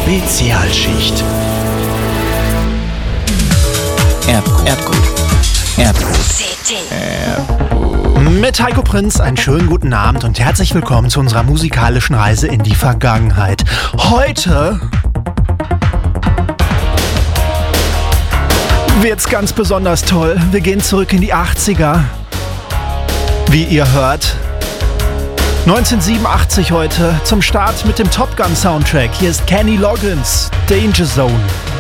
Spezialschicht. Erdgut. Mit Heiko Prinz einen schönen guten Abend und herzlich willkommen zu unserer musikalischen Reise in die Vergangenheit. Heute wird's ganz besonders toll. Wir gehen zurück in die 80er. Wie ihr hört, 1987 heute zum Start mit dem Top Gun Soundtrack. Hier ist Kenny Loggins, Danger Zone.